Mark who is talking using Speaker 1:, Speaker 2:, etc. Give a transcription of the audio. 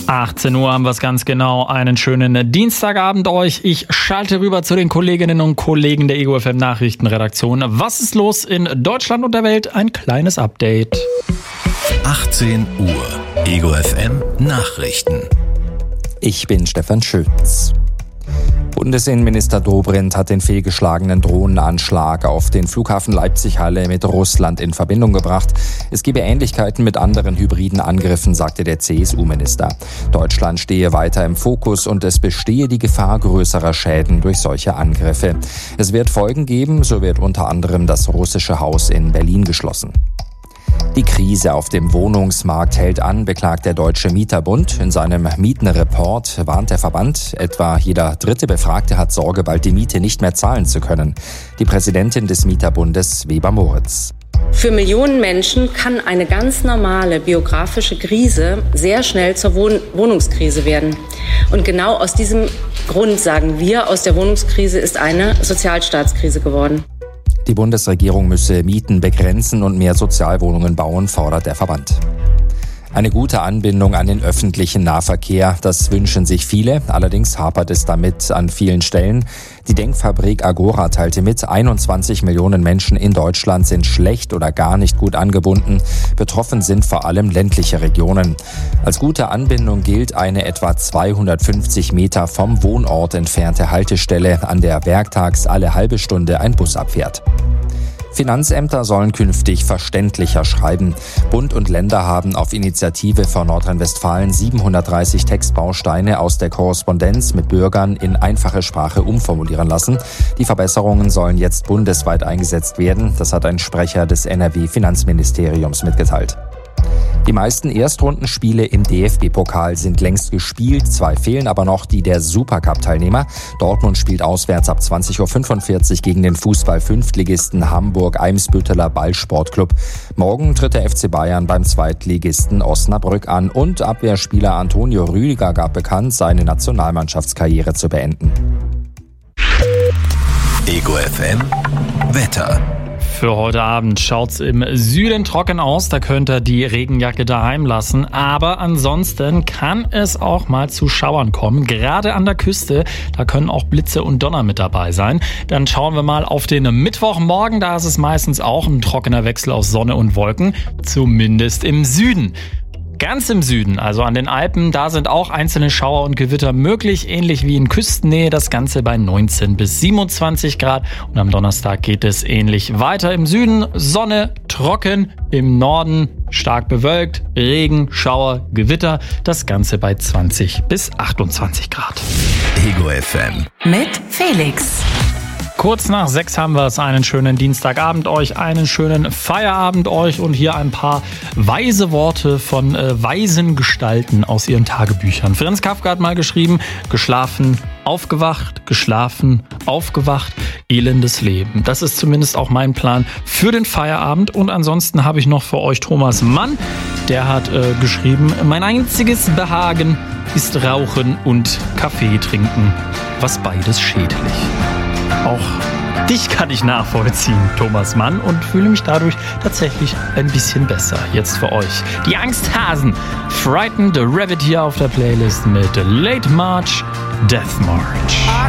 Speaker 1: 18 Uhr haben wir es ganz genau. Einen schönen Dienstagabend euch. Ich schalte rüber zu den Kolleginnen und Kollegen der Ego FM Nachrichtenredaktion. Was ist los in Deutschland und der Welt? Ein kleines Update.
Speaker 2: 18 Uhr. Ego FM Nachrichten.
Speaker 3: Ich bin Stefan Schütz. Bundesinnenminister Dobrindt hat den fehlgeschlagenen Drohnenanschlag auf den Flughafen Leipzig-Halle mit Russland in Verbindung gebracht. Es gebe Ähnlichkeiten mit anderen hybriden Angriffen, sagte der CSU-Minister. Deutschland stehe weiter im Fokus und es bestehe die Gefahr größerer Schäden durch solche Angriffe. Es wird Folgen geben, so wird unter anderem das russische Haus in Berlin geschlossen. Die Krise auf dem Wohnungsmarkt hält an, beklagt der Deutsche Mieterbund. In seinem Mietenreport warnt der Verband, etwa jeder dritte Befragte hat Sorge, bald die Miete nicht mehr zahlen zu können. Die Präsidentin des Mieterbundes, Weber Moritz.
Speaker 4: Für Millionen Menschen kann eine ganz normale biografische Krise sehr schnell zur Wohnungskrise werden. Und genau aus diesem Grund sagen wir, aus der Wohnungskrise ist eine Sozialstaatskrise geworden.
Speaker 3: Die Bundesregierung müsse Mieten begrenzen und mehr Sozialwohnungen bauen, fordert der Verband. Eine gute Anbindung an den öffentlichen Nahverkehr, das wünschen sich viele. Allerdings hapert es damit an vielen Stellen. Die Denkfabrik Agora teilte mit, 21 Millionen Menschen in Deutschland sind schlecht oder gar nicht gut angebunden. Betroffen sind vor allem ländliche Regionen. Als gute Anbindung gilt eine etwa 250 Meter vom Wohnort entfernte Haltestelle, an der werktags alle halbe Stunde ein Bus abfährt. Finanzämter sollen künftig verständlicher schreiben. Bund und Länder haben auf Initiative von Nordrhein-Westfalen 730 Textbausteine aus der Korrespondenz mit Bürgern in einfache Sprache umformulieren lassen. Die Verbesserungen sollen jetzt bundesweit eingesetzt werden. Das hat ein Sprecher des NRW-Finanzministeriums mitgeteilt. Die meisten Erstrundenspiele im DFB-Pokal sind längst gespielt. 2 fehlen aber noch, die der Supercup-Teilnehmer. Dortmund spielt auswärts ab 20.45 Uhr gegen den Fußball-Fünftligisten Hamburg-Eimsbütteler Ballsportclub. Morgen tritt der FC Bayern beim Zweitligisten Osnabrück an. Und Abwehrspieler Antonio Rüdiger gab bekannt, seine Nationalmannschaftskarriere zu beenden.
Speaker 2: Ego FM Wetter.
Speaker 1: Für heute Abend schaut's im Süden trocken aus, da könnt ihr die Regenjacke daheim lassen. Aber ansonsten kann es auch mal zu Schauern kommen, gerade an der Küste. Da können auch Blitze und Donner mit dabei sein. Dann schauen wir mal auf den Mittwochmorgen, da ist es meistens auch ein trockener Wechsel aus Sonne und Wolken, zumindest im Süden. Ganz im Süden, also an den Alpen, da sind auch einzelne Schauer und Gewitter möglich, ähnlich wie in Küstennähe, das Ganze bei 19 bis 27 Grad. Und am Donnerstag geht es ähnlich weiter im Süden, Sonne, trocken, im Norden stark bewölkt, Regen, Schauer, Gewitter, das Ganze bei 20 bis 28 Grad.
Speaker 2: Ego FM
Speaker 5: mit Felix.
Speaker 1: Kurz nach 6 haben wir es. Einen schönen Dienstagabend euch, einen schönen Feierabend euch und hier ein paar weise Worte von weisen Gestalten aus ihren Tagebüchern. Franz Kafka hat mal geschrieben: geschlafen, aufgewacht, geschlafen, aufgewacht, elendes Leben. Das ist zumindest auch mein Plan für den Feierabend. Und ansonsten habe ich noch für euch Thomas Mann. Der hat geschrieben: mein einziges Behagen ist Rauchen und Kaffee trinken, was beides schädlich. Auch dich kann ich nachvollziehen, Thomas Mann, und fühle mich dadurch tatsächlich ein bisschen besser. Jetzt für euch die Angsthasen. Frightened Rabbit hier auf der Playlist mit Late March, Death March.